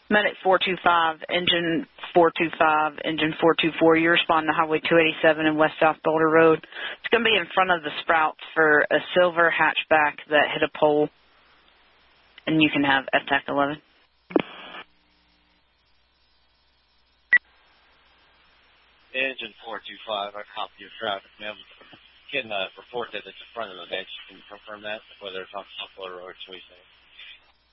Medic 425, engine 425, engine 424. You respond to Highway 287 and West South Boulder Road. It's going to be in front of the Sprouts for a silver hatchback that hit a pole, and you can have FTAC 11. Engine 425, I copy your traffic, ma'am. Can report that it's in front of the bench. Can you confirm that? Whether it's on South Boulder Road, what you say?